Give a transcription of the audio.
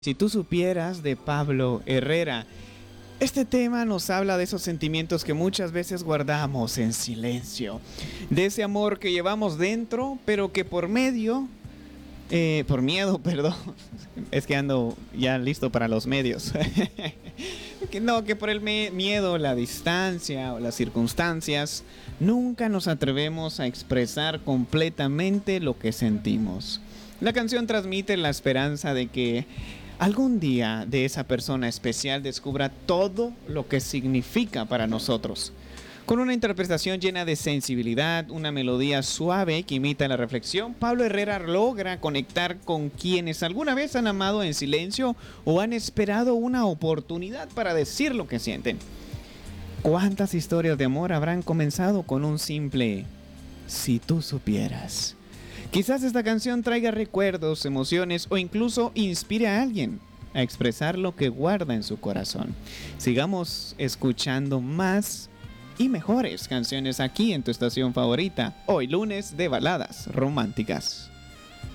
Si tú supieras, de Pablo Herrera. Este tema nos habla de esos sentimientos que muchas veces guardamos en silencio, de ese amor que llevamos dentro, pero que por miedo, perdón, es que ando ya listo para los medios, que por el miedo, la distancia o las circunstancias, nunca nos atrevemos a expresar completamente lo que sentimos. La canción transmite la esperanza de que algún día de esa persona especial descubra todo lo que significa para nosotros. Con una interpretación llena de sensibilidad, una melodía suave que imita la reflexión, Pablo Herrera logra conectar con quienes alguna vez han amado en silencio o han esperado una oportunidad para decir lo que sienten. ¿Cuántas historias de amor habrán comenzado con un simple "si tú supieras"? Quizás esta canción traiga recuerdos, emociones o incluso inspire a alguien a expresar lo que guarda en su corazón. Sigamos escuchando más y mejores canciones aquí en tu estación favorita, hoy lunes de baladas románticas.